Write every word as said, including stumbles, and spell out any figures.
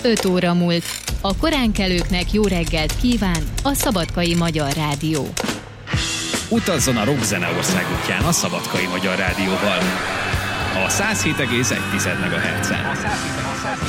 öt óra múlt. A koránkelőknek jó reggelt kíván a Szabadkai Magyar Rádió. Utazzon a rockzene országútján a Szabadkai Magyar Rádióval. A száz hét egész egy MHz-en.